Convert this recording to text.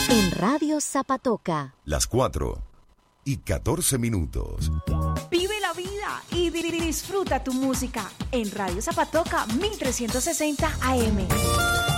En Radio Zapatoca. Las 4:14. Vive la vida y disfruta tu música en Radio Zapatoca 1360 AM.